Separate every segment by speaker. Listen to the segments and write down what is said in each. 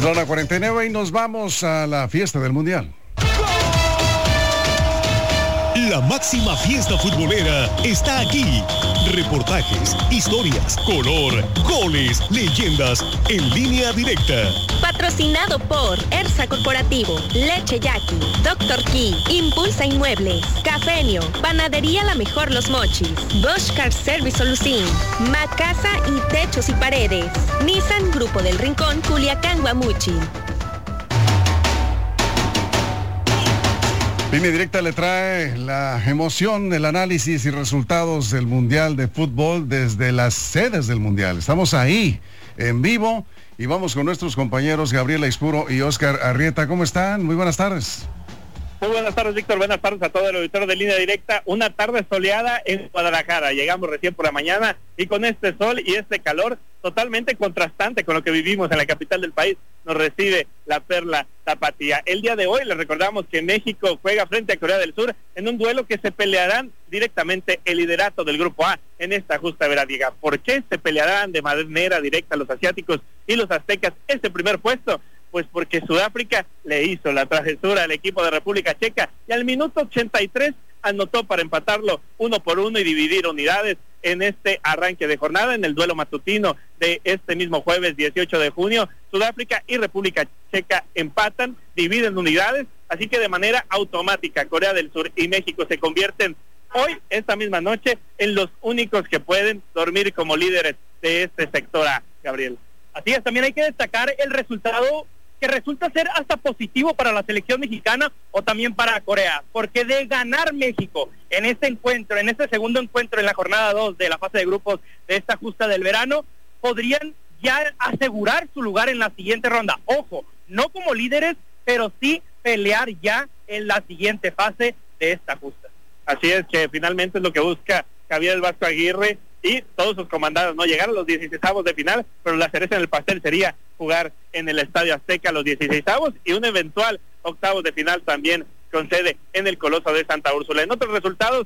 Speaker 1: Es la hora 49 y nos vamos a la fiesta del Mundial.
Speaker 2: La máxima fiesta futbolera está aquí. Reportajes, historias, color, goles, leyendas, en línea directa.
Speaker 3: Patrocinado por Ersa Corporativo, Leche Yaqui, Dr. Key, Impulsa Inmuebles, Cafenio, Panadería La Mejor Los Mochis, Bosch Car Service Solucín, Macasa y Techos y Paredes, Nissan Grupo del Rincón, Culiacán, Guamuchi.
Speaker 1: Línea Directa le trae la emoción, el análisis y resultados del Mundial de Fútbol desde las sedes del Mundial. Estamos ahí, en vivo, y vamos con nuestros compañeros Gabriel Aispuro y Oscar Arrieta. ¿Cómo están? Muy buenas tardes.
Speaker 4: Muy buenas tardes, Víctor. Buenas tardes a todo el auditorio de Línea Directa. Una tarde soleada en Guadalajara. Llegamos recién por la mañana y con este sol y este calor totalmente contrastante con lo que vivimos en la capital del país, nos recibe la Perla Tapatía. El día de hoy les recordamos que México juega frente a Corea del Sur en un duelo que se pelearán directamente el liderato del Grupo A en esta justa veraniega. ¿Por qué se pelearán de manera directa los asiáticos y los aztecas este primer puesto? Pues porque Sudáfrica le hizo la travesura al equipo de República Checa y al minuto 83 anotó para empatarlo 1-1 y dividir unidades en este arranque de jornada, en el duelo matutino de este mismo jueves 18 de junio. Sudáfrica y República Checa empatan, dividen unidades, así que de manera automática Corea del Sur y México se convierten hoy, esta misma noche, en los únicos que pueden dormir como líderes de este sector A, Gabriel.
Speaker 5: Así es, también hay que destacar el resultado que resulta ser hasta positivo para la selección mexicana o también para Corea, porque de ganar México en este encuentro, en este segundo encuentro en la jornada 2 de la fase de grupos de esta justa del verano, podrían ya asegurar su lugar en la siguiente ronda. Ojo, no como líderes, pero sí pelear ya en la siguiente fase de esta justa.
Speaker 4: Así es, que finalmente es lo que busca Javier el Vasco Aguirre y todos sus comandados, no llegar a los 16avos de final, pero la cereza en el pastel sería jugar en el Estadio Azteca los 16avos y un eventual octavos de final también con sede en el Coloso de Santa Úrsula. En otros resultados,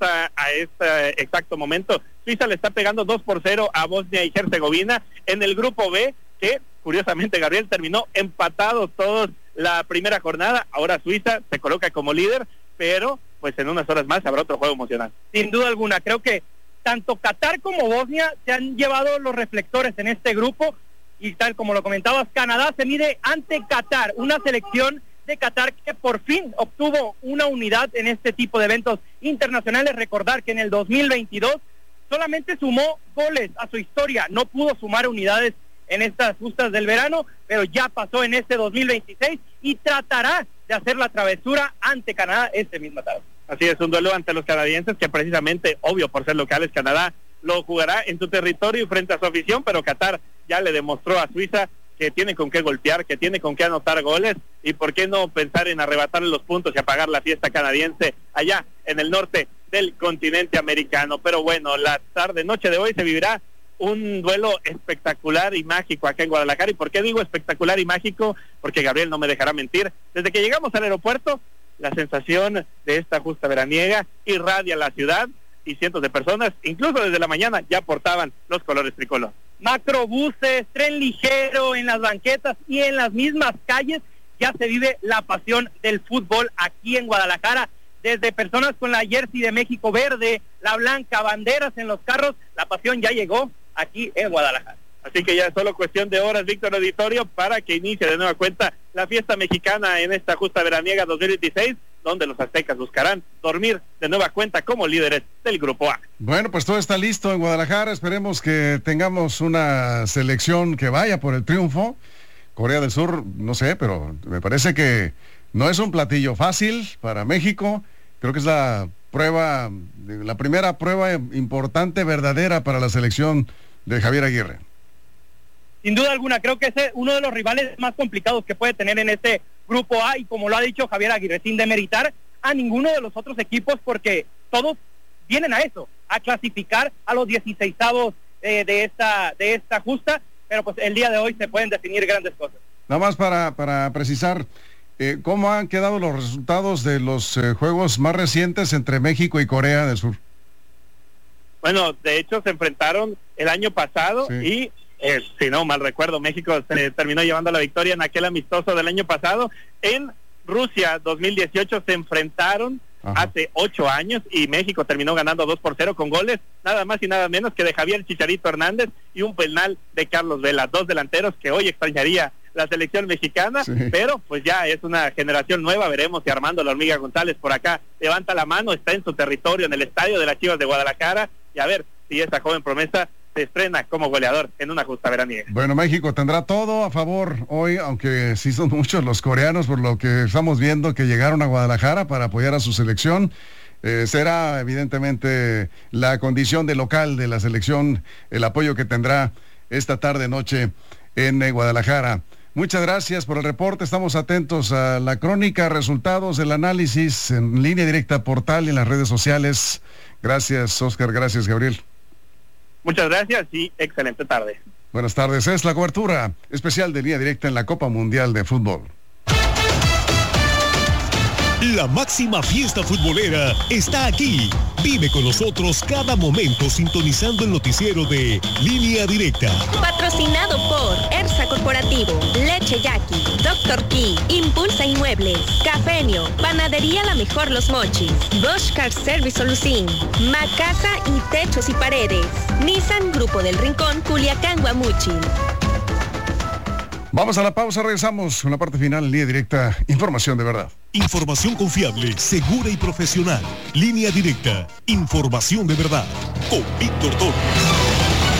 Speaker 4: a este exacto momento, Suiza le está pegando 2-0 a Bosnia y Herzegovina en el Grupo B, que curiosamente, Gabriel, terminó empatados todos la primera jornada. Ahora Suiza se coloca como líder, pero pues en unas horas más habrá otro juego emocional.
Speaker 5: Sin duda alguna, creo que tanto Qatar como Bosnia se han llevado los reflectores en este grupo, y tal como lo comentabas, Canadá se mide ante Qatar, una selección de Qatar que por fin obtuvo una unidad en este tipo de eventos internacionales. Recordar que en el 2022 solamente sumó goles a su historia, no pudo sumar unidades en estas justas del verano, pero ya pasó en este 2026 y tratará de hacer la travesura ante Canadá este mismo tarde.
Speaker 4: Así es, un duelo ante los canadienses que precisamente, obvio por ser locales, Canadá lo jugará en su territorio y frente a su afición, pero Qatar ya le demostró a Suiza que tiene con qué golpear, que tiene con qué anotar goles, y por qué no pensar en arrebatarle los puntos y apagar la fiesta canadiense allá en el norte del continente americano. Pero bueno, la noche de hoy se vivirá un duelo espectacular y mágico acá en Guadalajara. ¿Y por qué digo espectacular y mágico? Porque Gabriel no me dejará mentir. Desde que llegamos al aeropuerto, la sensación de esta justa veraniega irradia la ciudad y cientos de personas, incluso desde la mañana, ya portaban los colores tricolor.
Speaker 5: Macrobuses, tren ligero en las banquetas y en las mismas calles, ya se vive la pasión del fútbol aquí en Guadalajara. Desde personas con la jersey de México verde, la blanca, banderas en los carros, la pasión ya llegó aquí en Guadalajara.
Speaker 4: Así que ya es solo cuestión de horas, Víctor Auditorio, para que inicie de nueva cuenta la fiesta mexicana en esta justa veraniega 2026, donde los aztecas buscarán dormir de nueva cuenta como líderes del Grupo A.
Speaker 1: Bueno, pues todo está listo en Guadalajara. Esperemos que tengamos una selección que vaya por el triunfo. Corea del Sur, no sé, pero me parece que no es un platillo fácil para México. Creo que es la primera prueba importante, verdadera para la selección de Javier Aguirre.
Speaker 5: Sin duda alguna, creo que es uno de los rivales más complicados que puede tener en este Grupo A, y como lo ha dicho Javier Aguirre, sin demeritar a ninguno de los otros equipos, porque todos vienen a eso, a clasificar a los 16avos de esta justa, pero pues el día de hoy se pueden definir grandes cosas.
Speaker 1: Nada más para precisar, ¿cómo han quedado los resultados de los juegos más recientes entre México y Corea del Sur?
Speaker 4: Bueno, de hecho se enfrentaron el año pasado, sí, y Si no mal recuerdo, México se terminó llevando la victoria en aquel amistoso del año pasado. En Rusia 2018 se enfrentaron hace 8 años y México terminó ganando 2-0 con goles nada más y nada menos que de Javier Chicharito Hernández y un penal de Carlos Vela, 2 delanteros que hoy extrañaría la selección mexicana, pero pues ya es una generación nueva. Veremos si Armando La Hormiga González por acá levanta la mano, está en su territorio, en el estadio de las Chivas de Guadalajara, y a ver si esta joven promesa se estrena como goleador en una justa veraniega.
Speaker 1: Bueno, México tendrá todo a favor hoy, aunque sí son muchos los coreanos, por lo que estamos viendo, que llegaron a Guadalajara para apoyar a su selección. Será evidentemente la condición de local de la selección, el apoyo que tendrá esta tarde-noche en Guadalajara. Muchas gracias por el reporte, estamos atentos a la crónica, resultados, el análisis en Línea Directa Portal y en las redes sociales. Gracias, Oscar, gracias, Gabriel.
Speaker 4: Muchas gracias y excelente tarde.
Speaker 1: Buenas tardes, es la cobertura especial de Línea Directa en la Copa Mundial de Fútbol.
Speaker 2: La máxima fiesta futbolera está aquí. Vive con nosotros cada momento sintonizando el noticiero de Línea Directa.
Speaker 3: Patrocinado por ERSA Corporativo, Leche Yaqui, Dr. Key, Impulsa Inmuebles, Cafenio, Panadería La Mejor Los Mochis, Bosch Car Service Solucín, Macasa y Techos y Paredes, Nissan Grupo del Rincón, Culiacán, Guamúchil.
Speaker 1: Vamos a la pausa, regresamos con la parte final, Línea Directa, información de verdad.
Speaker 2: Información confiable, segura y profesional. Línea Directa, información de verdad. Con Víctor Torres.